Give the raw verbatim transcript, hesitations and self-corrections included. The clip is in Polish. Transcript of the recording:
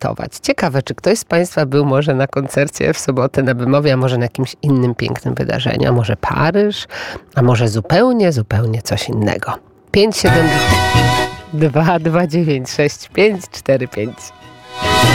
skomentować. Ciekawe, czy ktoś z Państwa był może na koncercie w sobotę na Bemowie, a może na jakimś innym pięknym wydarzeniu, a może Paryż, a może zupełnie, zupełnie coś innego. pięć siedem dwa dwa dziewięć sześć pięć cztery pięć